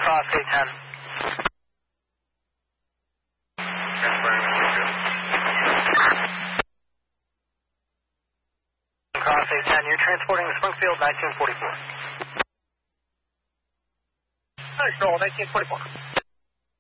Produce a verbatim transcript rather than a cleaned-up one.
Cross eight ten. Cross eight ten, you're transporting the Springfield nineteen forty-four. Control nineteen forty-four.